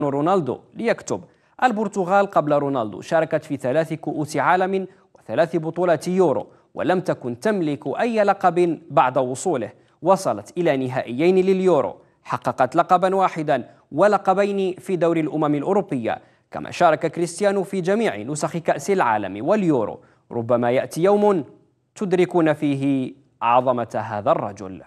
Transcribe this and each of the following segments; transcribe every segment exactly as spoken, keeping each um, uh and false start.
رونالدو ليكتب: البرتغال قبل رونالدو شاركت في ثلاث كؤوس عالم وثلاث بطولات يورو، ولم تكن تملك أي لقب بعد وصوله. وصلت إلى نهائيين لليورو، حققت لقبا واحدا ولقبين في دوري الأمم الأوروبية، كما شارك كريستيانو في جميع نسخ كأس العالم واليورو. ربما يأتي يوم تدركون فيه عظمة هذا الرجل.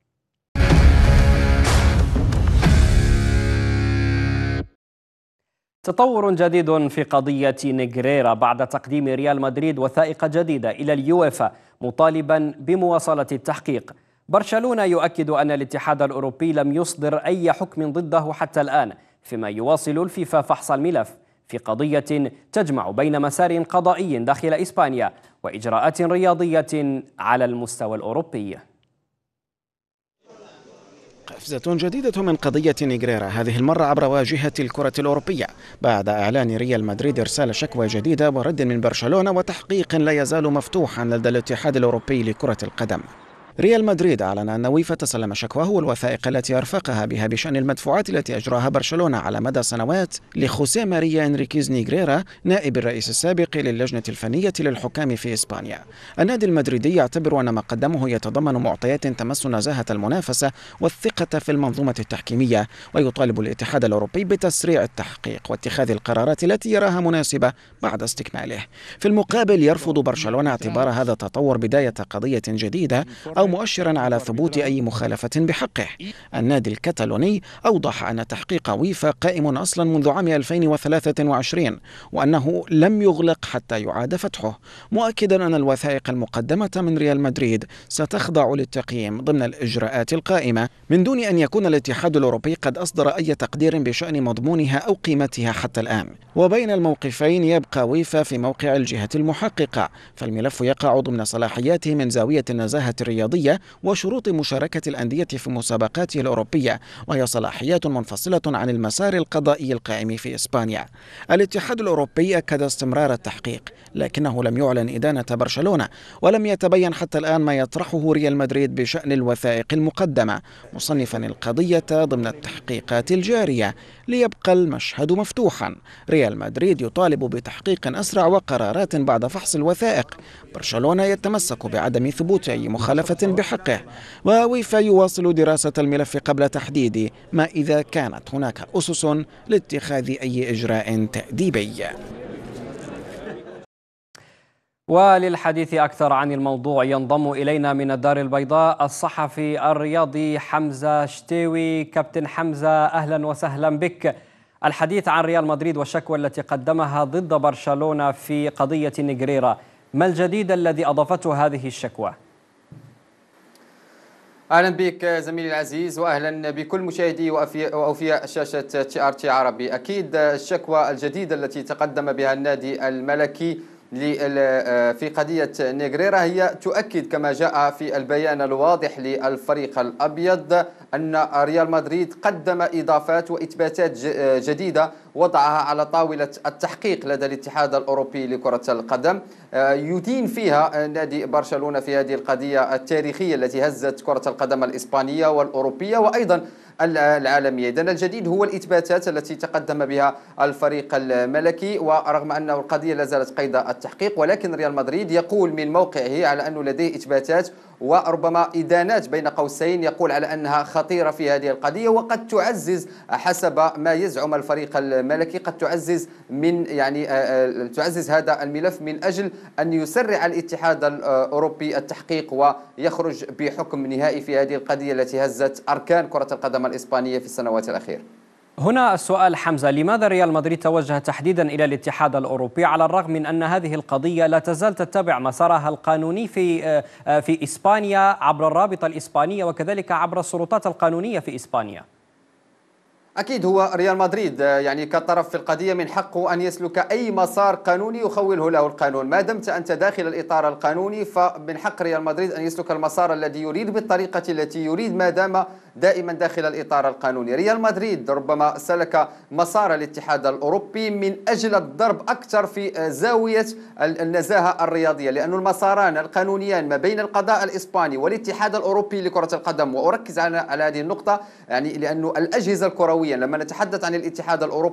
تطور جديد في قضية نيغريرا بعد تقديم ريال مدريد وثائق جديدة إلى اليويفا مطالبا بمواصلة التحقيق. برشلونة يؤكد أن الاتحاد الأوروبي لم يصدر أي حكم ضده حتى الآن، فيما يواصل الفيفا فحص الملف في قضية تجمع بين مسار قضائي داخل إسبانيا وإجراءات رياضية على المستوى الأوروبي. قفزة جديدة من قضية نيغريرا، هذه المرة عبر واجهة الكرة الأوروبية، بعد إعلان ريال مدريد إرسال شكوى جديدة ورد من برشلونة وتحقيق لا يزال مفتوحا لدى الاتحاد الأوروبي لكرة القدم. ريال مدريد أعلن أن ويفا تسلم شكواه والوثائق التي أرفقها بها بشأن المدفوعات التي أجراها برشلونة على مدى سنوات لخوسيه ماريا إنريكيز نيغريرا نائب الرئيس السابق للجنة الفنية للحكام في إسبانيا. النادي المدريدي يعتبر أن ما قدمه يتضمن معطيات تمس نزاهة المنافسة والثقة في المنظومة التحكيمية، ويطالب الاتحاد الأوروبي بتسريع التحقيق واتخاذ القرارات التي يراها مناسبة بعد استكماله. في المقابل يرفض برشلونة اعتبار هذا التطور بداية قضية جديدة أو مؤشرا على ثبوت أي مخالفة بحقه. النادي الكتالوني أوضح أن تحقيق ويفا قائم أصلا منذ عام ألفين وثلاثة وعشرين وأنه لم يغلق حتى يعاد فتحه، مؤكدا أن الوثائق المقدمة من ريال مدريد ستخضع للتقييم ضمن الإجراءات القائمة من دون أن يكون الاتحاد الأوروبي قد أصدر أي تقدير بشأن مضمونها أو قيمتها حتى الآن. وبين الموقفين يبقى ويفا في موقع الجهة المحققة، فالملف يقع ضمن صلاحياته من زاوية النزاهة الرياضية وشروط مشاركة الأندية في مسابقاته الأوروبية، وهي صلاحيات منفصلة عن المسار القضائي القائم في إسبانيا. الاتحاد الأوروبي أكد استمرار التحقيق، لكنه لم يعلن إدانة برشلونة، ولم يتبين حتى الآن ما يطرحه ريال مدريد بشأن الوثائق المقدمة، مصنفا القضية ضمن التحقيقات الجارية. ليبقى المشهد مفتوحا، ريال مدريد يطالب بتحقيق أسرع وقرارات بعد فحص الوثائق، برشلونة يتمسك بعدم ثبوت أي مخالفة بحقه، وويفا يواصل دراسة الملف قبل تحديد ما إذا كانت هناك أسس لاتخاذ أي إجراء تأديبي. وللحديث أكثر عن الموضوع ينضم إلينا من الدار البيضاء الصحفي الرياضي حمزة شتاوي. كابتن حمزة، أهلا وسهلا بك. الحديث عن ريال مدريد والشكوى التي قدمها ضد برشلونة في قضية نيغريرا، ما الجديد الذي أضافته هذه الشكوى؟ اهلا بك زميلي العزيز، واهلا بكل مشاهدي واوفياء شاشه تي ار تي عربي. اكيد الشكوى الجديده التي تقدم بها النادي الملكي في قضية نيغريرا هي تؤكد كما جاء في البيان الواضح للفريق الأبيض أن ريال مدريد قدم إضافات وإثباتات جديدة وضعها على طاولة التحقيق لدى الاتحاد الأوروبي لكرة القدم، يدين فيها نادي برشلونة في هذه القضية التاريخية التي هزت كرة القدم الإسبانية والأوروبية وأيضا العالمية. إذن الجديد هو الإثباتات التي تقدم بها الفريق الملكي، ورغم أن القضية لا زالت قيد التحقيق، ولكن ريال مدريد يقول من موقعه على أنه لديه إثباتات وربما إدانات بين قوسين، يقول على أنها خطيرة في هذه القضية، وقد تعزز حسب ما يزعم الفريق الملكي قد تعزز من يعني تعزز هذا الملف من أجل أن يسرع الاتحاد الأوروبي التحقيق ويخرج بحكم نهائي في هذه القضية التي هزت أركان كرة القدم الإسبانية في السنوات الأخيرة. هنا السؤال حمزة، لماذا ريال مدريد توجه تحديدا إلى الاتحاد الأوروبي على الرغم من أن هذه القضية لا تزال تتبع مسارها القانوني في في إسبانيا عبر الرابطة الإسبانية وكذلك عبر السلطات القانونية في إسبانيا؟ أكيد هو ريال مدريد يعني كطرف في القضية من حقه أن يسلك أي مسار قانوني يخوله له القانون، ما دمت أنت داخل الإطار القانوني فمن حق ريال مدريد أن يسلك المسار الذي يريد بالطريقة التي يريد، ما دام دائما داخل الإطار القانوني. ريال مدريد ربما سلك مسار الاتحاد الأوروبي من أجل الضرب أكثر في زاوية النزاهة الرياضية، لأن المساران القانونيان ما بين القضاء الإسباني والاتحاد الأوروبي لكرة القدم، وأركز على هذه النقطة يعني لأن الأجهزة الكروية لما نتحدث عن الاتحاد الأوروبي